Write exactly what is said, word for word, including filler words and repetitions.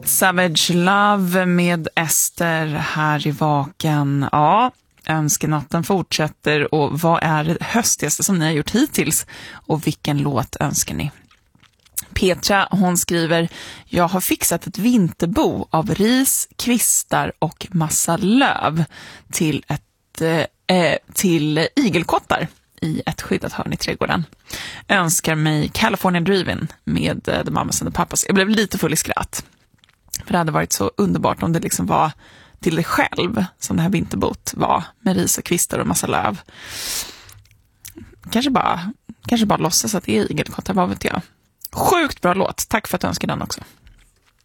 Savage Love med Ester här i Vaken. Ja, önskenatten fortsätter. Och vad är det höstigaste som ni har gjort hittills? Och vilken låt önskar ni? Petra, hon skriver: jag har fixat ett vinterbo av ris, kvistar och massa löv till, ett, eh, till igelkottar i ett skyddat hörn i trädgården. Önskar mig California Driven med The Mamas and the Papas. Jag blev lite full i skratt. För det hade varit så underbart om det liksom var till dig själv som det här vinterbot var, med ris och kvistar och massa löv. Kanske bara, kanske bara låtsas att det är igelkottar, vad vet jag. Sjukt bra låt. Tack för att du önskar den också.